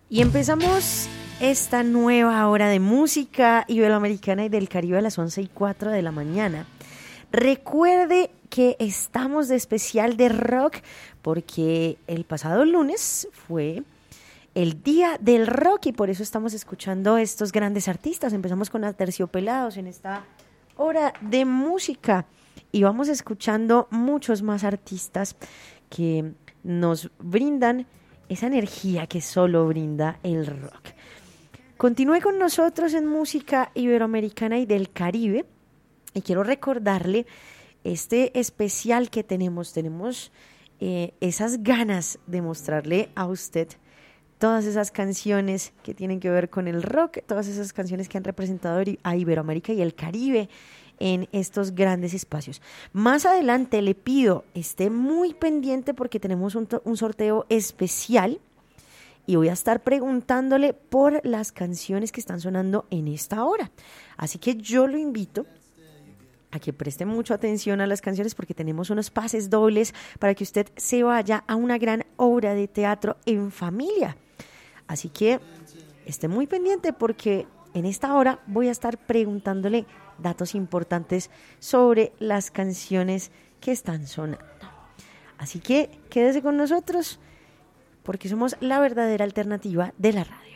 Y empezamos esta nueva hora de música iberoamericana y del Caribe a las 11:04 de la mañana. Recuerde que estamos de especial de rock porque el pasado lunes fue el Día del Rock y por eso estamos escuchando estos grandes artistas. Empezamos con Aterciopelados en esta hora de música y vamos escuchando muchos más artistas que nos brindan esa energía que solo brinda el rock. Continúe con nosotros en música iberoamericana y del Caribe y quiero recordarle este especial que tenemos. Tenemos esas ganas de mostrarle a usted todas esas canciones que tienen que ver con el rock, todas esas canciones que han representado a Iberoamérica y el Caribe en estos grandes espacios. Más adelante le pido, esté muy pendiente porque tenemos un sorteo especial y voy a estar preguntándole por las canciones que están sonando en esta hora. Así que yo lo invito a que preste mucha atención a las canciones porque tenemos unos pases dobles para que usted se vaya a una gran obra de teatro en familia. Así que esté muy pendiente porque en esta hora voy a estar preguntándole datos importantes sobre las canciones que están sonando. Así que quédese con nosotros porque somos la verdadera alternativa de la radio.